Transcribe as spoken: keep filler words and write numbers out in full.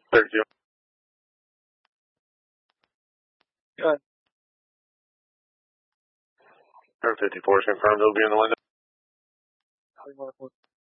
thirty-two. Go ahead. Air fifty-four is confirmed. It'll be in the window. How do you want to